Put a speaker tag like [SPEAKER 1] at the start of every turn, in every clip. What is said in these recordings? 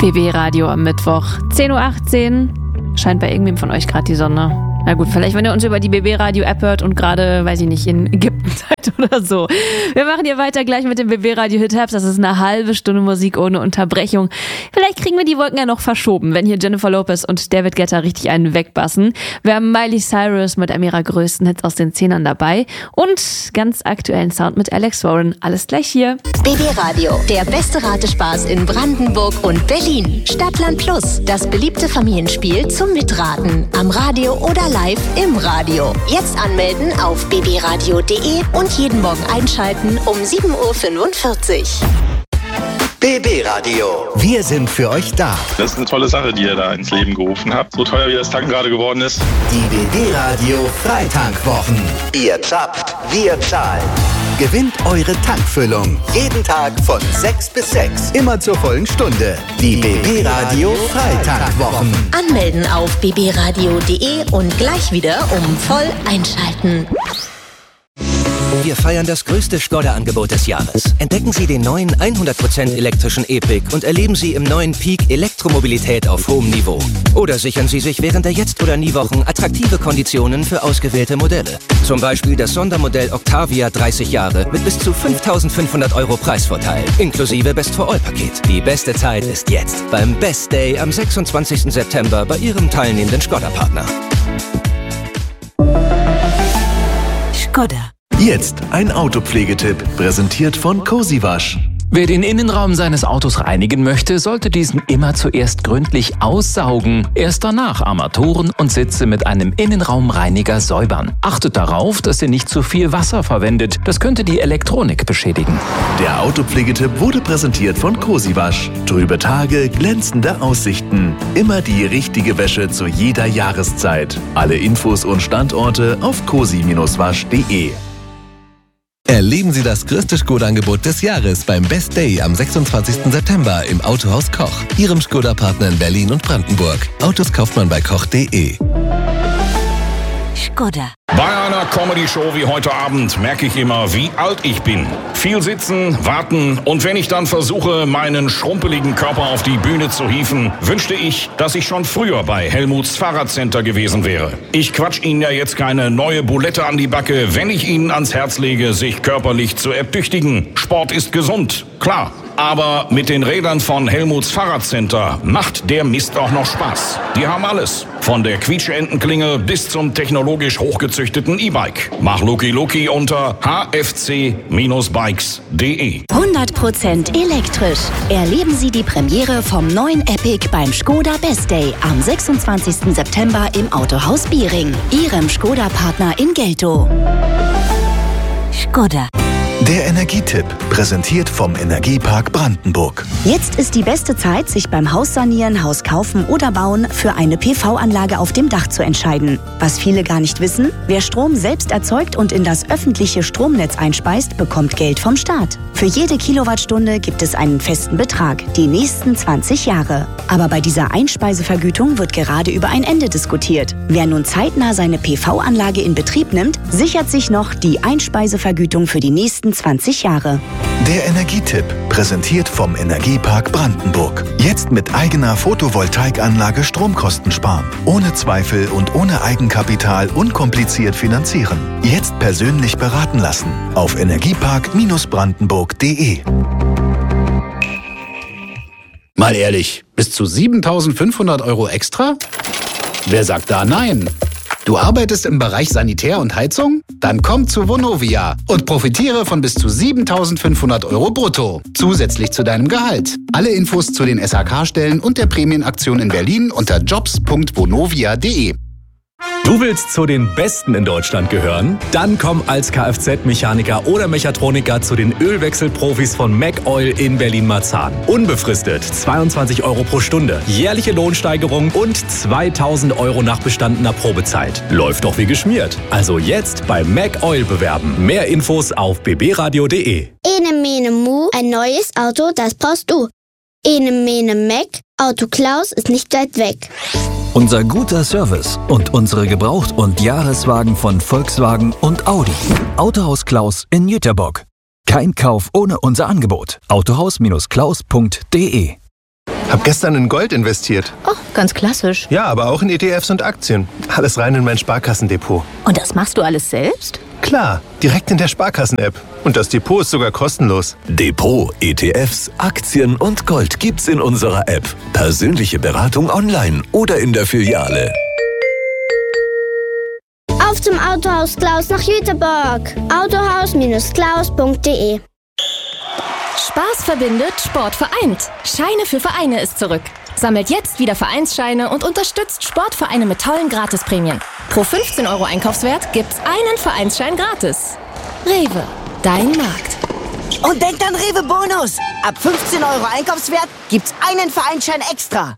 [SPEAKER 1] BB Radio am Mittwoch, 10.18 Uhr. Scheint bei irgendwem von euch gerade die Sonne. Na gut, vielleicht wenn ihr uns über die BB Radio App hört und gerade, weiß ich nicht, in Ägypten seid oder so. Wir machen hier weiter gleich mit dem BB Radio Hit Herbst. Das ist eine halbe Stunde Musik ohne Unterbrechung. Vielleicht kriegen wir die Wolken ja noch verschoben, wenn hier Jennifer Lopez und David Guetta richtig einen wegbassen. Wir haben Miley Cyrus mit einem ihrer größten Hits aus den 10ern dabei und ganz aktuellen Sound mit Alex Warren. Alles gleich hier.
[SPEAKER 2] BB Radio, der beste Ratespaß in Brandenburg und Berlin. Stadtland Plus, das beliebte Familienspiel zum Mitraten. Am Radio oder live im Radio. Jetzt anmelden auf bbradio.de und jeden Morgen einschalten um 7.45 Uhr.
[SPEAKER 3] BB Radio. Wir sind für euch da.
[SPEAKER 4] Das ist eine tolle Sache, die ihr da ins Leben gerufen habt. So teuer wie das Tanken gerade geworden ist.
[SPEAKER 3] Die BB Radio Freitankwwochen. Ihr zapft, wir zahlen. Gewinnt eure Tankfüllung. Jeden Tag von 6 bis 6. Immer zur vollen Stunde. Die BB Radio Freitankwwochen.
[SPEAKER 2] Anmelden auf bbradio.de und gleich wieder voll einschalten.
[SPEAKER 5] Wir feiern das größte Skoda-Angebot des Jahres. Entdecken Sie den neuen 100% elektrischen E-Pick und erleben Sie im neuen Peak Elektromobilität auf hohem Niveau. Oder sichern Sie sich während der Jetzt- oder Nie-Wochen attraktive Konditionen für ausgewählte Modelle. Zum Beispiel das Sondermodell Octavia 30 Jahre mit bis zu 5.500 € Preisvorteil, inklusive Best-for-All-Paket. Die beste Zeit ist jetzt, beim Best Day am 26. September bei Ihrem teilnehmenden Skoda-Partner.
[SPEAKER 2] Skoda.
[SPEAKER 6] Jetzt ein Autopflegetipp, präsentiert von Cozy Wasch.
[SPEAKER 7] Wer den Innenraum seines Autos reinigen möchte, sollte diesen immer zuerst gründlich aussaugen. Erst danach Armaturen und Sitze mit einem Innenraumreiniger säubern. Achtet darauf, dass ihr nicht zu viel Wasser verwendet. Das könnte die Elektronik beschädigen.
[SPEAKER 6] Der Autopflegetipp wurde präsentiert von Cozy Wasch. Trübe Tage, glänzende Aussichten. Immer die richtige Wäsche zu jeder Jahreszeit. Alle Infos und Standorte auf cozy-wasch.de.
[SPEAKER 8] Erleben Sie das größte Skoda-Angebot des Jahres beim Best Day am 26. September im Autohaus Koch, Ihrem Skoda-Partner in Berlin und Brandenburg. Autos kauft man bei koch.de.
[SPEAKER 2] Skoda.
[SPEAKER 9] Bei einer Comedy-Show wie heute Abend merke ich immer, wie alt ich bin. Viel sitzen, warten und wenn ich dann versuche, meinen schrumpeligen Körper auf die Bühne zu hieven, wünschte ich, dass ich schon früher bei Helmuts Fahrradcenter gewesen wäre. Ich quatsch Ihnen ja jetzt keine neue Bulette an die Backe, wenn ich Ihnen ans Herz lege, sich körperlich zu ertüchtigen. Sport ist gesund, klar. Aber mit den Rädern von Helmuts Fahrradcenter macht der Mist auch noch Spaß. Die haben alles. Von der Quietscheentenklingel bis zum technologisch hochgezüchteten E-Bike. Mach Luki unter hfc-bikes.de.
[SPEAKER 2] 100% elektrisch. Erleben Sie die Premiere vom neuen Epic beim Skoda Best Day am 26. September im Autohaus Biering. Ihrem Skoda-Partner in Geltow. Skoda.
[SPEAKER 6] Der Energietipp, präsentiert vom Energiepark Brandenburg.
[SPEAKER 10] Jetzt ist die beste Zeit, sich beim Haussanieren, Haus kaufen oder bauen für eine PV-Anlage auf dem Dach zu entscheiden. Was viele gar nicht wissen, wer Strom selbst erzeugt und in das öffentliche Stromnetz einspeist, bekommt Geld vom Staat. Für jede Kilowattstunde gibt es einen festen Betrag, die nächsten 20 Jahre. Aber bei dieser Einspeisevergütung wird gerade über ein Ende diskutiert. Wer nun zeitnah seine PV-Anlage in Betrieb nimmt, sichert sich noch die Einspeisevergütung für die nächsten 20 Jahre.
[SPEAKER 6] Der Energietipp, präsentiert vom Energiepark Brandenburg. Jetzt mit eigener Photovoltaikanlage Stromkosten sparen. Ohne Zweifel und ohne Eigenkapital unkompliziert finanzieren. Jetzt persönlich beraten lassen. Auf energiepark-brandenburg.de.
[SPEAKER 11] Mal ehrlich, bis zu 7.500 € extra? Wer sagt da nein? Du arbeitest im Bereich Sanitär und Heizung? Dann komm zu Vonovia und profitiere von bis zu 7.500 € brutto. Zusätzlich zu deinem Gehalt. Alle Infos zu den SHK-Stellen und der Prämienaktion in Berlin unter jobs.vonovia.de.
[SPEAKER 12] Du willst zu den Besten in Deutschland gehören? Dann komm als Kfz-Mechaniker oder Mechatroniker zu den Ölwechselprofis von McOil in Berlin-Marzahn. Unbefristet 22 € pro Stunde, jährliche Lohnsteigerung und 2.000 € nach bestandener Probezeit. Läuft doch wie geschmiert. Also jetzt bei McOil bewerben. Mehr Infos auf bbradio.de.
[SPEAKER 13] Ene mene mu, ein neues Auto, das brauchst du. Ene mene Mac, Auto Klaus ist nicht weit weg.
[SPEAKER 14] Unser guter Service und unsere Gebraucht- und Jahreswagen von Volkswagen und Audi. Autohaus Klaus in Jüterbock. Kein Kauf ohne unser Angebot. Autohaus-Klaus.de.
[SPEAKER 15] Hab gestern in Gold investiert.
[SPEAKER 16] Oh, ganz klassisch.
[SPEAKER 15] Ja, aber auch in ETFs und Aktien. Alles rein in mein Sparkassendepot.
[SPEAKER 16] Und das machst du alles selbst?
[SPEAKER 15] Klar, direkt in der Sparkassen-App. Und das Depot ist sogar kostenlos.
[SPEAKER 8] Depot, ETFs, Aktien und Gold gibt's in unserer App. Persönliche Beratung online oder in der Filiale.
[SPEAKER 13] Auf zum Autohaus Klaus nach Jüterbog. Autohaus-Klaus.de.
[SPEAKER 17] Spaß verbindet, Sport vereint. Scheine für Vereine ist zurück. Sammelt jetzt wieder Vereinsscheine und unterstützt Sportvereine mit tollen Gratisprämien. Pro 15 € Einkaufswert gibt's einen Vereinsschein gratis. Rewe, dein Markt.
[SPEAKER 18] Und denkt an Rewe Bonus. Ab 15 € Einkaufswert gibt's einen Vereinsschein extra.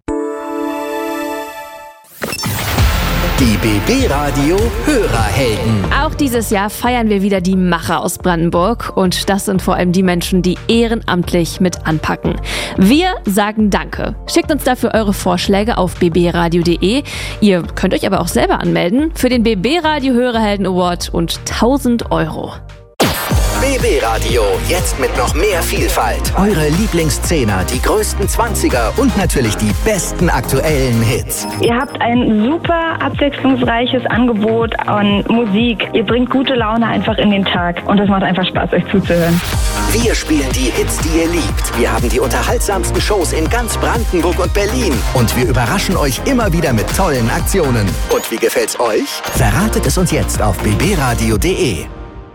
[SPEAKER 3] Die BB Radio Hörerhelden.
[SPEAKER 1] Auch dieses Jahr feiern wir wieder die Macher aus Brandenburg und das sind vor allem die Menschen, die ehrenamtlich mit anpacken. Wir sagen Danke. Schickt uns dafür eure Vorschläge auf bbradio.de. Ihr könnt euch aber auch selber anmelden für den BB Radio Hörerhelden Award und 1000 €.
[SPEAKER 3] BB Radio, jetzt mit noch mehr Vielfalt. Eure Lieblingszehner, die größten 20er und natürlich die besten aktuellen Hits.
[SPEAKER 19] Ihr habt ein super abwechslungsreiches Angebot an Musik. Ihr bringt gute Laune einfach in den Tag und es macht einfach Spaß, euch zuzuhören.
[SPEAKER 3] Wir spielen die Hits, die ihr liebt. Wir haben die unterhaltsamsten Shows in ganz Brandenburg und Berlin. Und wir überraschen euch immer wieder mit tollen Aktionen. Und wie gefällt's euch? Verratet es uns jetzt auf bbradio.de.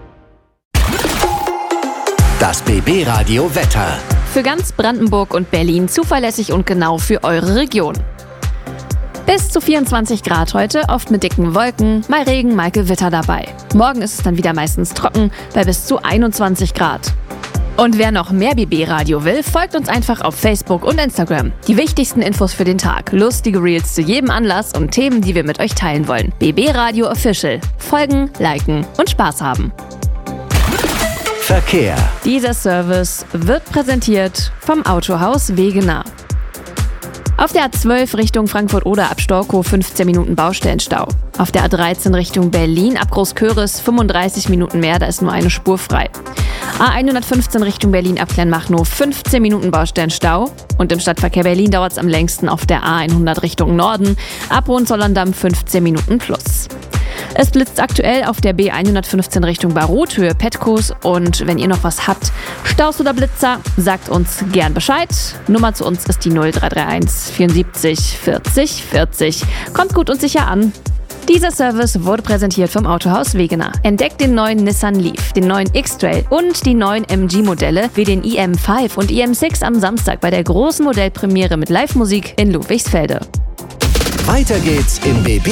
[SPEAKER 3] Das BB Radio Wetter.
[SPEAKER 1] Für ganz Brandenburg und Berlin zuverlässig und genau für eure Region. Bis zu 24 Grad heute, oft mit dicken Wolken, mal Regen, mal Gewitter dabei. Morgen ist es dann wieder meistens trocken, bei bis zu 21 Grad. Und wer noch mehr BB Radio will, folgt uns einfach auf Facebook und Instagram. Die wichtigsten Infos für den Tag, lustige Reels zu jedem Anlass und Themen, die wir mit euch teilen wollen. BB Radio Official. Folgen, liken und Spaß haben.
[SPEAKER 3] Verkehr.
[SPEAKER 1] Dieser Service wird präsentiert vom Autohaus Wegener. Auf der A12 Richtung Frankfurt oder ab Storkow 15 Minuten Baustellenstau. Auf der A13 Richtung Berlin ab Großköris 35 Minuten mehr, da ist nur eine Spur frei. A115 Richtung Berlin ab Kleinmachnow 15 Minuten Baustellenstau. Und im Stadtverkehr Berlin dauert es am längsten auf der A100 Richtung Norden ab Hohenzollern-Damm 15 Minuten plus. Es blitzt aktuell auf der B115 Richtung Barothöhe Petkos und wenn ihr noch was habt, Staus oder Blitzer, sagt uns gern Bescheid. Nummer zu uns ist die 0331 74 40 40. Kommt gut und sicher an. Dieser Service wurde präsentiert vom Autohaus Wegener. Entdeckt den neuen Nissan Leaf, den neuen X-Trail und die neuen MG-Modelle wie den IM5 und IM6 am Samstag bei der großen Modellpremiere mit Live-Musik in Ludwigsfelde.
[SPEAKER 3] Weiter geht's im BB